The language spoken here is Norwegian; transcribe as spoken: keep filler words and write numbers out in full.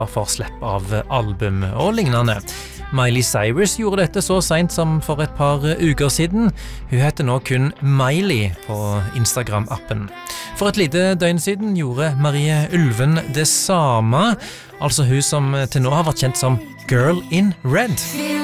for slipp av album og lignende. Miley Cyrus gjorde dette så sent som for et par uker siden. Hun heter nå kun Miley på Instagram-appen. For et lite døgn siden gjorde Marie Ulven det samme, altså hun som til nå har vært kjent som Girl in Red.